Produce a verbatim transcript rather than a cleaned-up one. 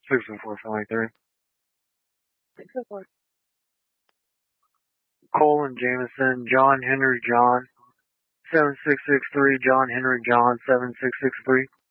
six oh four Philly three. six oh four. Colin Jameson, John Henry John, seven six six three, John Henry John, seven six six three.